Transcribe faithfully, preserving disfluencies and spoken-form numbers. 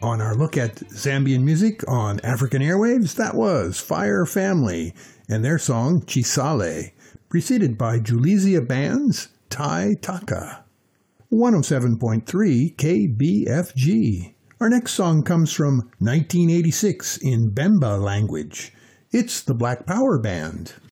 On our look at Zambian music on African airwaves, that was Fire Family and their song Chisale, preceded by Julizia Band's Tai Taka. one oh seven point three K B F G. Our next song comes from nineteen eighty-six in Bemba language. It's the Black Power Band.